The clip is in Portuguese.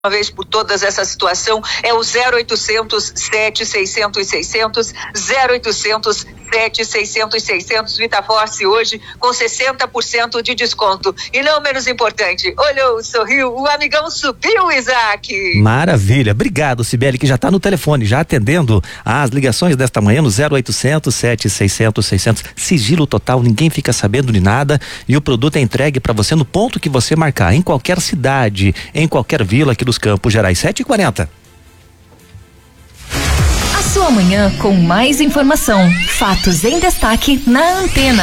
uma vez por todas essa situação, é o 0800 700 600, 0800 700 VitaForce hoje com 60% de desconto. E não menos importante, olhou, sorriu, o amigão subiu, Isaac. Maravilha, obrigado, Cibele, que já está no telefone, já atendendo as ligações desta manhã no 0800 700 600. Sigilo total, ninguém fica sabendo de nada e o produto é entregue para você no ponto que você marcar, em qualquer cidade, em qualquer vila aqui dos Campos Gerais. 7h40. Sua manhã com mais informação, fatos em destaque na Antena.